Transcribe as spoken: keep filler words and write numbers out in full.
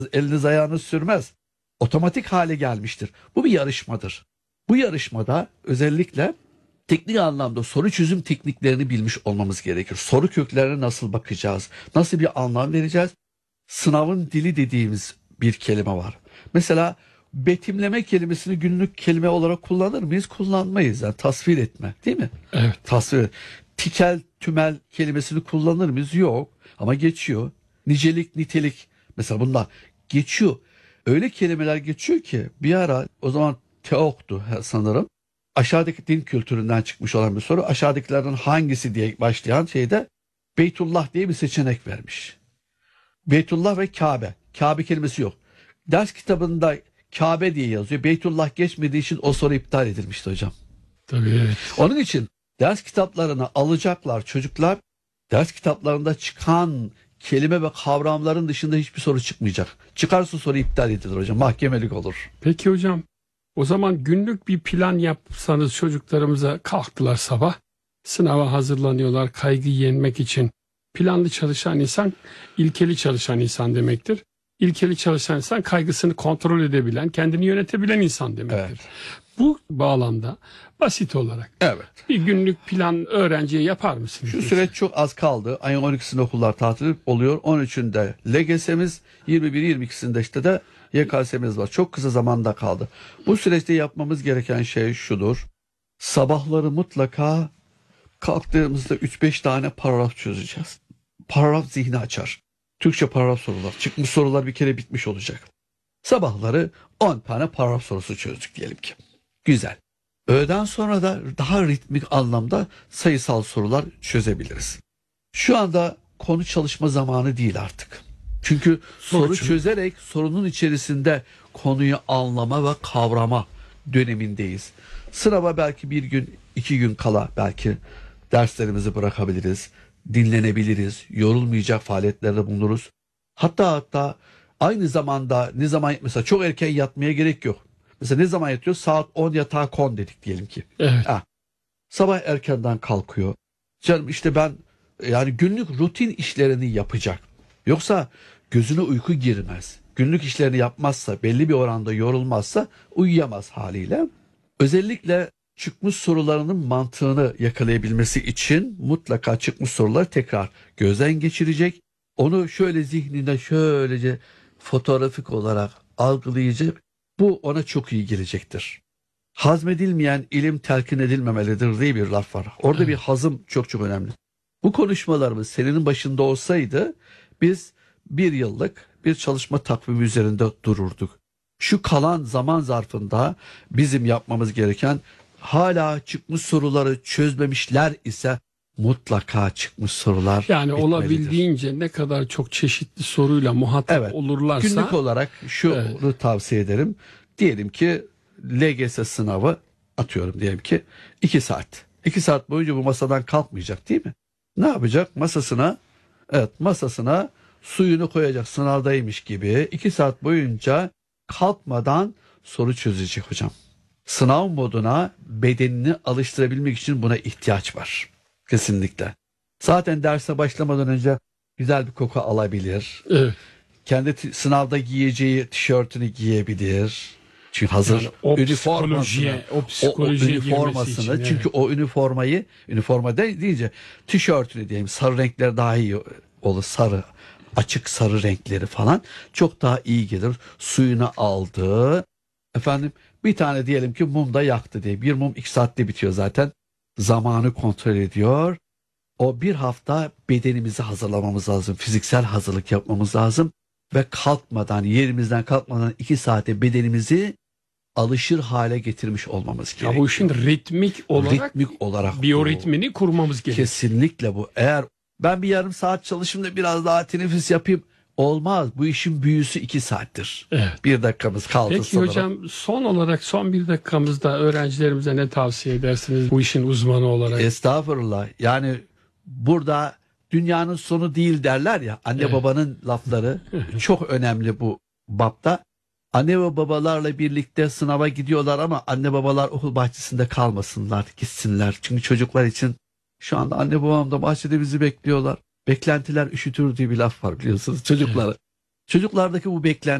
eliniz ayağınız sürmez. Otomatik hale gelmiştir. Bu bir yarışmadır. Bu yarışmada özellikle teknik anlamda soru çözüm tekniklerini bilmiş olmamız gerekir. Soru köklerine nasıl bakacağız? Nasıl bir anlam vereceğiz? Sınavın dili dediğimiz bir kelime var. Mesela betimleme kelimesini günlük kelime olarak kullanır mıyız? Kullanmayız. Yani tasvir etme, değil mi? Evet. Tasvir. Tikel, tümel kelimesini kullanır mıyız? Yok. Ama geçiyor. Nicelik, nitelik. Mesela bunlar geçiyor. Öyle kelimeler geçiyor ki bir ara, o zaman teoktu sanırım. Aşağıdaki din kültüründen çıkmış olan bir soru. Aşağıdakilerden hangisi diye başlayan şeyde Beytullah diye bir seçenek vermiş. Beytullah ve Kabe. Kabe kelimesi yok. Ders kitabında Kabe diye yazıyor. Beytullah geçmediği için o soru iptal edilmişti hocam. Tabii, evet. Onun için ders kitaplarına alacaklar çocuklar. Ders kitaplarında çıkan kelime ve kavramların dışında hiçbir soru çıkmayacak. Çıkarsa soru iptal edilir hocam. Mahkemelik olur. Peki hocam, o zaman günlük bir plan yapsanız, çocuklarımıza kalktılar sabah, sınava hazırlanıyorlar, kaygıyı yenmek için. Planlı çalışan insan ilkeli çalışan insan demektir. İlkeli çalışan insan kaygısını kontrol edebilen, kendini yönetebilen insan demektir. Evet. Bu bağlamda basit olarak Evet. bir günlük plan öğrenciye yapar mısınız? Şu süreç çok az kaldı. Ayın on ikisinde okullar tatil oluyor. on üçünde L G S'miz, yirmi bir yirmi ikisinde işte de Y K S'miz var. Çok kısa zamanda kaldı. Bu süreçte yapmamız gereken şey şudur. Sabahları mutlaka kalktığımızda üç beş tane paragraf çözeceğiz. Paragraf zihni açar. Türkçe paragraf sorular. Çıkmış sorular bir kere bitmiş olacak. Sabahları on tane paragraf sorusu çözdük diyelim ki. Güzel. Öğleden sonra da daha ritmik anlamda sayısal sorular çözebiliriz. Şu anda konu çalışma zamanı değil artık. Çünkü soru, soru çözerek sorunun içerisinde konuyu anlama ve kavrama dönemindeyiz. Sınava belki bir gün, iki gün kala belki derslerimizi bırakabiliriz, dinlenebiliriz, yorulmayacak faaliyetlerde bulunuruz. Hatta hatta aynı zamanda ne zaman, mesela çok erken yatmaya gerek yok. Mesela ne zaman yatıyor? Saat on yatağa kon dedik diyelim ki. Evet. Ha. Sabah erkenden kalkıyor. Canım işte ben yani günlük rutin işlerini yapacak. Yoksa gözüne uyku girmez. Günlük işlerini yapmazsa, belli bir oranda yorulmazsa uyuyamaz haliyle. Özellikle çıkmış sorularının mantığını yakalayabilmesi için mutlaka çıkmış soruları tekrar gözden geçirecek. Onu şöyle zihninde şöylece fotoğrafik olarak algılayacak. Bu ona çok iyi gelecektir. Hazmedilmeyen ilim telkin edilmemelidir diye bir laf var. Orada bir hazım çok çok önemli. Bu konuşmalarımız senenin başında olsaydı biz bir yıllık bir çalışma takvimi üzerinde dururduk. Şu kalan zaman zarfında bizim yapmamız gereken, hala çıkmış soruları çözmemişler ise mutlaka çıkmış sorular yani bitmelidir. Olabildiğince ne kadar çok çeşitli soruyla muhatap evet, olurlarsa. Günlük olarak şunu evet. tavsiye ederim. Diyelim ki L G S sınavı, atıyorum diyelim ki iki saat. iki saat boyunca bu masadan kalkmayacak değil mi? Ne yapacak? Masasına, evet masasına suyunu koyacak, sınavdaymış gibi iki saat boyunca kalkmadan soru çözecek hocam. Sınav moduna bedenini alıştırabilmek için buna ihtiyaç var. Kesinlikle. Zaten derse başlamadan önce güzel bir koku alabilir. Evet. Kendi t- sınavda giyeceği tişörtünü giyebilir. Çünkü hazır yani o üniformasını, o, psikolojiye o, o üniformasını için, çünkü evet. o üniformayı, üniforma de, deyince tişörtünü diyeyim, sarı renkler daha iyi olur, sarı, açık sarı renkleri falan çok daha iyi gelir. Suyunu aldı, efendim bir tane diyelim ki mum da yaktı diye, bir mum iki saatte bitiyor zaten, zamanı kontrol ediyor. O bir hafta bedenimizi hazırlamamız lazım, fiziksel hazırlık yapmamız lazım ve kalkmadan, yerimizden kalkmadan iki saate bedenimizi alışır hale getirmiş olmamız gerekiyor. Ya bu işin ritmik olarak, ritmik olarak biyoritmini bu. kurmamız gerekiyor. Kesinlikle bu. Eğer ben bir yarım saat çalışayım da biraz daha teneffüs yapayım, olmaz. Bu işin büyüsü iki saattir. Evet. Bir dakikamız kaldı Peki sanırım. hocam, son olarak son bir dakikamızda öğrencilerimize ne tavsiye edersiniz bu işin uzmanı olarak? Estağfurullah. Yani burada dünyanın sonu değil derler ya, anne evet. babanın lafları çok önemli bu bapta. Anne ve babalarla birlikte sınava gidiyorlar ama anne babalar okul bahçesinde kalmasınlar, gitsinler. Çünkü çocuklar için şu anda anne babam da bahçede bizi bekliyorlar. Beklentiler üşütür diye bir laf var biliyorsunuz çocukları. Evet. Çocuklardaki bu beklenti